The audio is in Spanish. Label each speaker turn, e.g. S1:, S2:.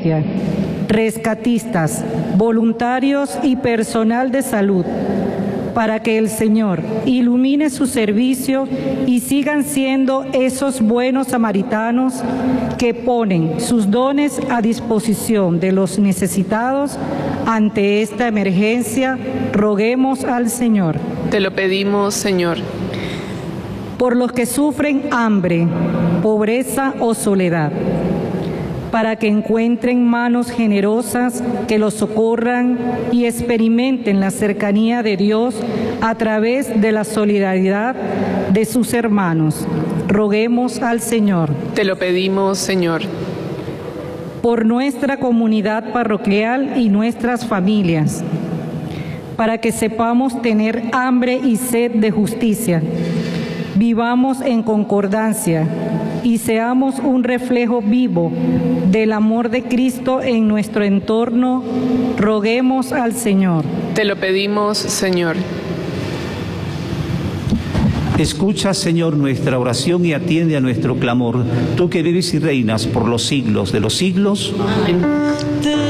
S1: emergencia, rescatistas, voluntarios y personal de salud, para que el Señor ilumine su servicio y sigan siendo esos buenos samaritanos que ponen sus dones a disposición de los necesitados ante esta emergencia. Roguemos al Señor.
S2: Te lo pedimos, Señor.
S1: Por los que sufren hambre, pobreza o soledad, para que encuentren manos generosas que los socorran y experimenten la cercanía de Dios a través de la solidaridad de sus hermanos. Roguemos al Señor.
S2: Te lo pedimos, Señor.
S1: Por nuestra comunidad parroquial y nuestras familias, para que sepamos tener hambre y sed de justicia, vivamos en concordancia y seamos un reflejo vivo del amor de Cristo en nuestro entorno. Roguemos al Señor.
S2: Te lo pedimos, Señor.
S3: Escucha, Señor, nuestra oración y atiende a nuestro clamor, tú que vives y reinas por los siglos de los siglos.
S2: Amén.